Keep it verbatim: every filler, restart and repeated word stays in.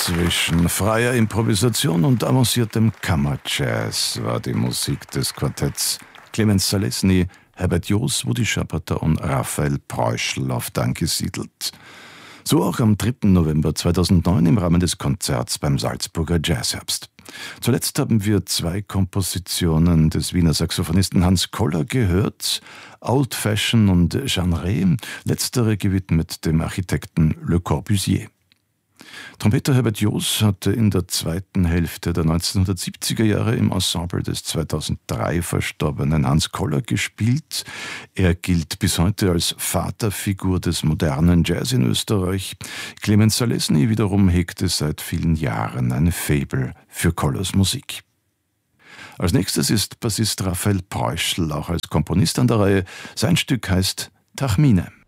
Zwischen freier Improvisation und avanciertem Kammerjazz war die Musik des Quartetts Clemens Zalesny, Herbert Joos, Woody Schapperter und Raphael Preuschel angesiedelt. So auch am dritten November zweitausendneun im Rahmen des Konzerts beim Salzburger Jazzherbst. Zuletzt haben wir zwei Kompositionen des Wiener Saxophonisten Hans Koller gehört, Old Fashion und Genre, letztere gewidmet dem Architekten Le Corbusier. Trompeter Herbert Joos hatte in der zweiten Hälfte der neunzehnhundertsiebziger Jahre im Ensemble des zweitausenddrei verstorbenen Hans Koller gespielt. Er gilt bis heute als Vaterfigur des modernen Jazz in Österreich. Clemens Zalesny wiederum hegte seit vielen Jahren ein Faible für Kollers Musik. Als nächstes ist Bassist Raphael Preuschel auch als Komponist an der Reihe. Sein Stück heißt Tachmine.